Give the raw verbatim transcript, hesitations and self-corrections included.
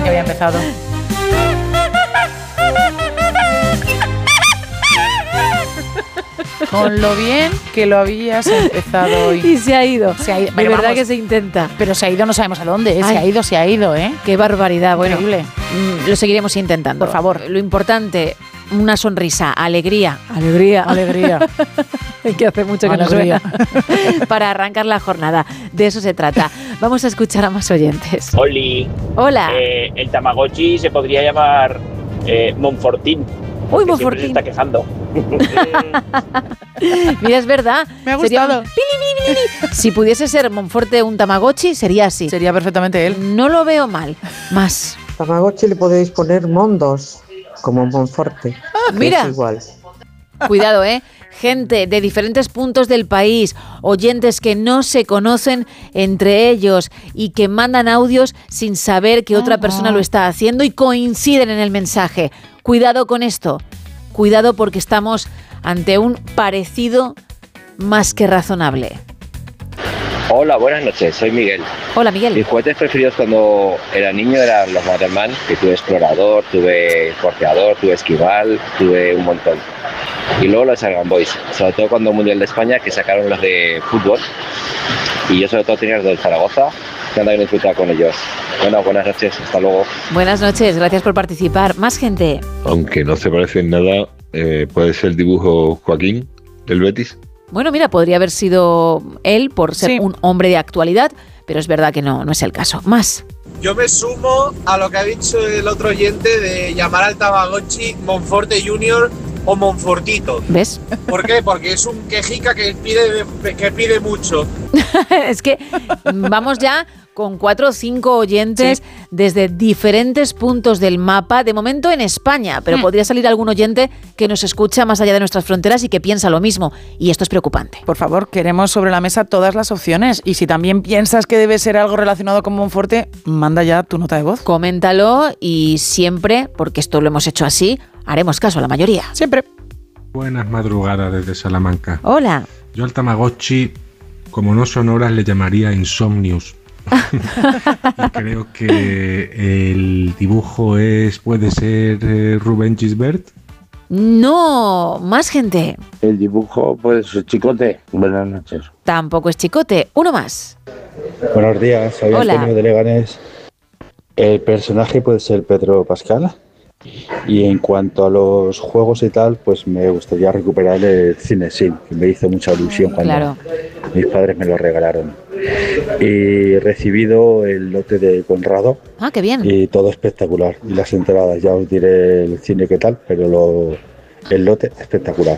había empezado. Con lo bien que lo habías empezado hoy. Y se ha ido. Se ha ido. De Pero verdad vamos, que se intenta. Pero se ha ido, no sabemos a dónde, ¿eh? Se Ay. ha ido, se ha ido, ¿eh? Qué barbaridad. Bueno, Increíble. mm, lo seguiremos intentando. Por favor. Lo importante, una sonrisa, alegría. Alegría. Alegría. Que hace mucho que no Alegría. suena. Para arrancar la jornada. De eso se trata. Vamos a escuchar a más oyentes. Oli, Hola. eh, el Tamagotchi se podría llamar eh, Monfortín. Uy, que siempre se Monfortín. está quejando. Mira, es verdad. Me ha Sería gustado. un pili, pili, pili. Si pudiese ser Monforte un Tamagotchi, sería así. Sería perfectamente él. No lo veo mal. Más. Tamagotchi le podéis poner Mondos, como Monforte. Ah, mira. Es igual. Cuidado, ¿eh? Gente de diferentes puntos del país, oyentes que no se conocen entre ellos y que mandan audios sin saber que otra persona lo está haciendo y coinciden en el mensaje. Cuidado con esto. Cuidado porque estamos ante un parecido más que razonable. Hola, buenas noches, soy Miguel. Hola, Mis Miguel. juguetes preferidos cuando era niño eran los Waterman, que tuve explorador, tuve porteador, tuve esquival, tuve un montón. Y luego los Argan Boys, sobre todo cuando Mundial de España, que sacaron los de fútbol. Y yo sobre todo tenía los del Zaragoza, que anda bien disfrutar con ellos. Bueno, buenas noches, hasta luego. Buenas noches, gracias por participar. Más gente. Aunque no se parece en nada, eh, puede ser el dibujo Joaquín del Betis. Bueno, mira, podría haber sido él por ser Sí. un hombre de actualidad, pero es verdad que no, no es el caso. Más. Yo me sumo a lo que ha dicho el otro oyente de llamar al Tamagotchi Monforte Junior o Monfortito. ¿Ves? ¿Por qué? Porque es un quejica que pide, que pide mucho. Es que vamos ya con cuatro o cinco oyentes Sí. desde diferentes puntos del mapa, de momento en España, pero Hmm. podría salir algún oyente que nos escucha más allá de nuestras fronteras y que piensa lo mismo, y esto es preocupante. Por favor, queremos sobre la mesa todas las opciones. Y si también piensas que debe ser algo relacionado con Monforte, manda ya tu nota de voz. Coméntalo y siempre, porque esto lo hemos hecho así, haremos caso a la mayoría. Siempre. Buenas madrugadas desde Salamanca. Hola. Yo al Tamagotchi, como no son horas, le llamaría Insomnius. Y creo que el dibujo es puede ser eh, Rubén Gisbert. No, más gente. El dibujo puede ser Chicote. Buenas noches. Tampoco es Chicote. Uno más. Buenos días, soy Hola. Antonio de Leganés. El personaje puede ser Pedro Pascal. Y en cuanto a los juegos y tal, pues me gustaría recuperar el Cinesim, que me hizo mucha ilusión cuando Claro. mis padres me lo regalaron. Y he recibido el lote de Conrado Ah, qué bien. y todo espectacular. Y las entradas, ya os diré el cine qué tal, pero lo, el lote espectacular.